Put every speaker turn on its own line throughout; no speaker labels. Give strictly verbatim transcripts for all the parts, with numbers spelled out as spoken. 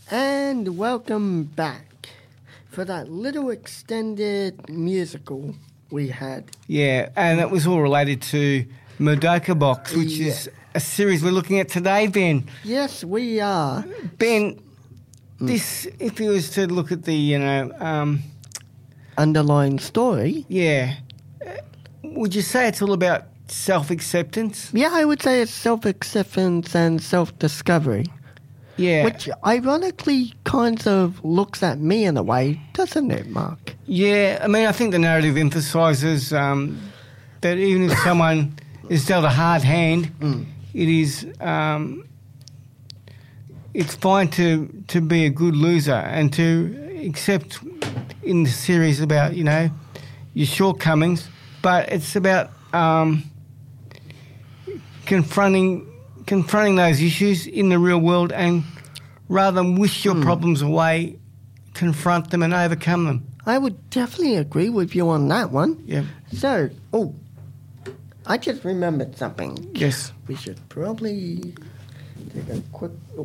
And welcome back for that little extended musical we had.
Yeah, and that was all related to Madoka Box, which yeah. is a series we're looking at today, Ben.
Yes, we are.
Ben, mm. this, if you was to look at the, you know... Um,
underlying story?
Yeah. Uh, would you say it's all about self-acceptance?
Yeah, I would say it's self-acceptance and self-discovery.
Yeah.
Which ironically kind of looks at me in a way, doesn't it, Mark?
Yeah, I mean, I think the narrative emphasises um, that even if someone is dealt a hard hand,
mm.
it is... Um, it's fine to, to be a good loser and to accept in the series about, you know, your shortcomings, but it's about um, confronting confronting those issues in the real world and rather than wish your mm. problems away, confront them and overcome them.
I would definitely agree with you on that one.
Yeah.
So, oh, I just remembered something.
Yes.
We should probably take a quick... Oh.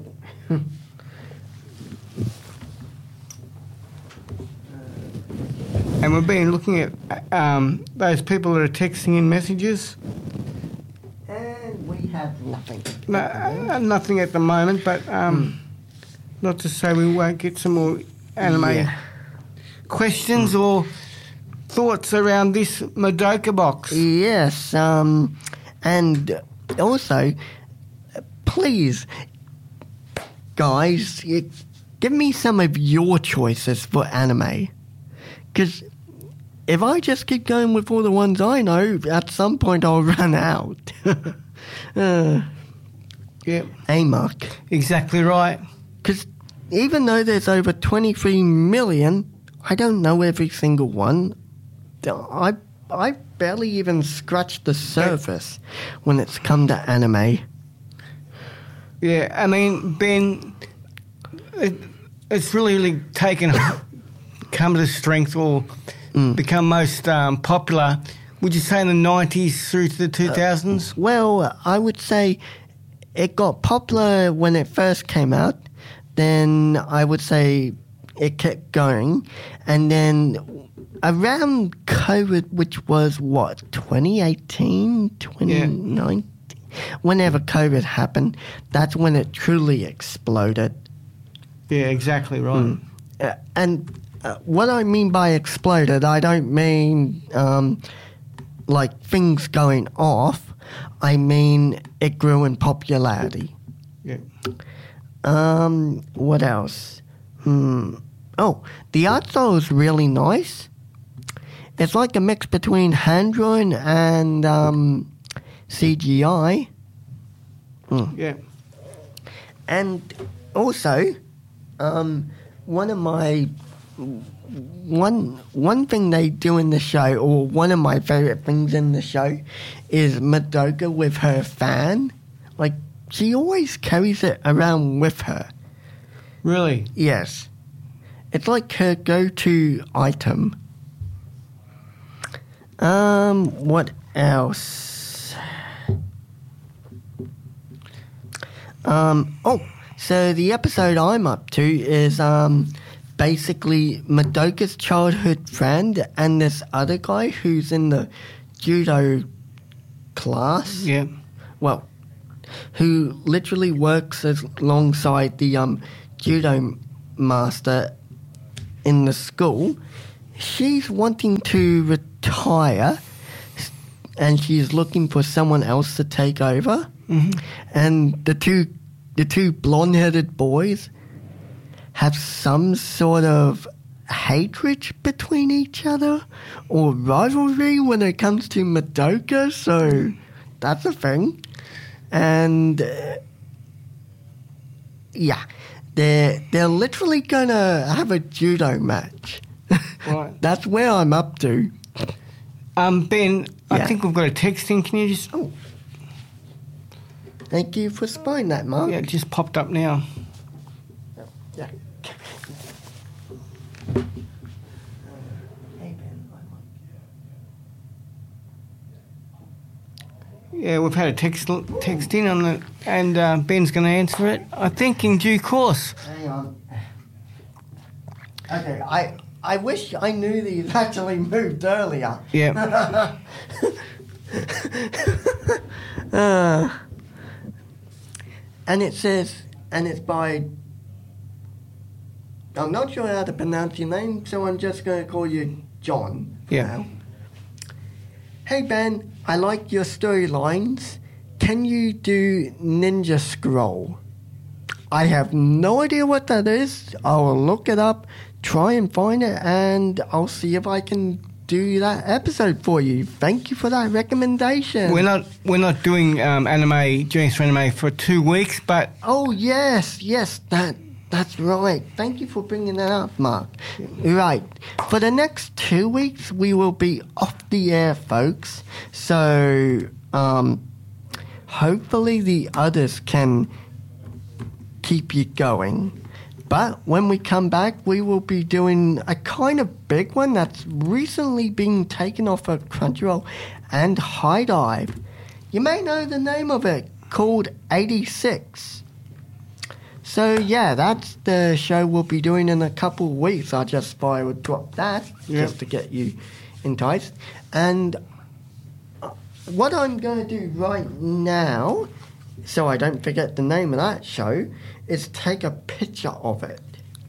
And we've been looking at um, those people that are texting in messages.
And we have nothing.
No, uh, nothing at the moment, but um, mm. not to say we won't get some more anime
yeah.
questions mm. or thoughts around this Madoka Box.
Yes, um, and also, please, guys, give me some of your choices for anime. Because if I just keep going with all the ones I know, at some point I'll run out. uh,
yeah.
Hey, Mark.
Exactly right.
Because even though there's over twenty-three million, I don't know every single one. I I barely even scratched the surface when it's come to anime.
Yeah, I mean, Ben, it, it's really, really taken... come to strength or mm. become most um, popular, would you say in the nineties through to the two thousands?
Uh, well, I would say it got popular when it first came out. Then I would say it kept going. And then around COVID, which was what, twenty eighteen, twenty nineteen? Yeah. Whenever COVID happened, that's when it truly exploded.
Yeah, exactly right.
Mm. Uh, and... Uh, what I mean by exploded, I don't mean um, like things going off. I mean it grew in popularity.
Yeah.
Um. What else? Hmm. Oh, the art style is really nice. It's like a mix between hand-drawn and um, C G I. Mm.
Yeah.
And also, um, one of my... One one thing they do in the show, or one of my favourite things in the show, is Madoka with her fan. Like, she always carries it around with her.
Really?
Yes. It's like her go-to item. Um, what else? Um, oh, so the episode I'm up to is, um... basically Madoka's childhood friend and this other guy who's in the judo class.
Yeah.
Well, who literally works as alongside the um, judo master in the school. She's wanting to retire and she's looking for someone else to take over.
Mm-hmm.
And the two, the two blonde-headed boys have some sort of hatred between each other or rivalry when it comes to Madoka, so that's a thing. And uh, yeah, they're they're literally gonna have a judo match.
Right.
That's where I'm up to.
Um, Ben, I
yeah.
think we've got a text in. Can you just?
Oh, thank you for spying that, Mark.
Yeah, it just popped up now.
Yeah.
Yeah, we've had a text text in on the, and uh, Ben's going to answer it, I think, in due course.
Hang on. Okay, I I wish I knew these actually moved earlier.
Yeah.
uh, and it says, and it's by, I'm not sure how to pronounce your name, so I'm just going to call you John for
Yeah.
now. Hey Ben, I like your storylines. Can you do Ninja Scroll? I have no idea what that is. I will look it up, try and find it, and I'll see if I can do that episode for you. Thank you for that recommendation.
We're not we're not doing um, anime, Genius for Anime for two weeks, but
Oh yes, yes, that that's right. Thank you for bringing that up, Mark. Right. For the next two weeks, we will be off the air, folks. So, um, hopefully the others can keep you going. But when we come back, we will be doing a kind of big one that's recently been taken off of Crunchyroll and High Dive. You may know the name of it, called eighty-six. So yeah, that's the show we'll be doing in a couple of weeks. I just thought I would drop that
Yep.
just to get you enticed. And what I'm going to do right now, so I don't forget the name of that show, is take a picture of it.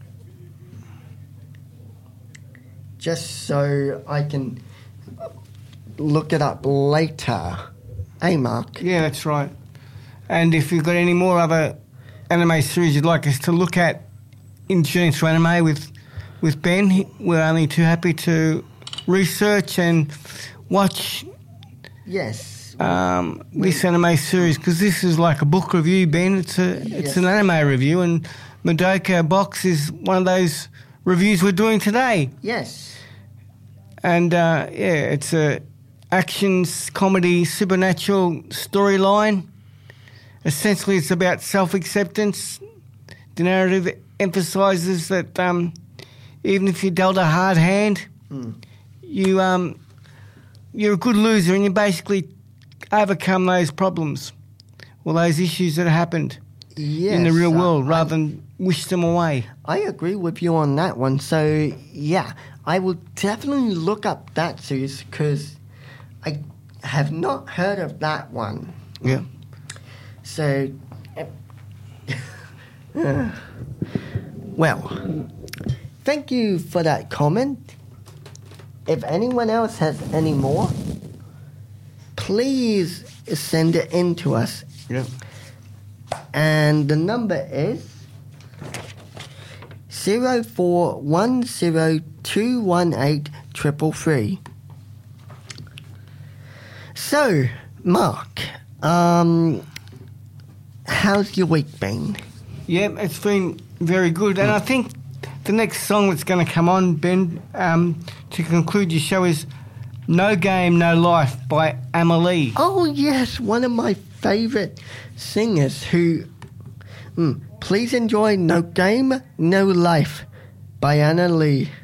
Just so I can look it up later. Hey, Mark?
yeah, that's right. And if you've got any more other anime series you'd like us to look at in Genius for Anime with with Ben, he- we're only too happy to research and watch
Yes.
um, this anime series, because this is like a book review, Ben. It's a
Yes.
it's an anime review, and Madoka Box is one of those reviews we're doing today.
Yes.
And uh, yeah, it's a action, comedy, supernatural storyline. Essentially, it's about self-acceptance. The narrative emphasises that um, even if you're dealt a hard hand,
Mm.
you um, you're a good loser, and you basically overcome those problems or those issues that happened
Yes.
in the real
I-
world,
I-
rather than wish them away.
I agree with you on that one. So, yeah, I will definitely look up that series because I have not heard of that one.
Yeah.
So, uh, well, thank you for that comment. If anyone else has any more, please send it in to us.
Yeah.
And the number is zero four one zero two one eight triple three. So, Mark, um, how's your week been?
Yeah, it's been very good. And I think the next song that's going to come on, Ben, um, to conclude your show is No Game, No Life by Amelie.
Oh, yes, one of my favourite singers who... Mm, please enjoy No Game, No Life by Anna Lee.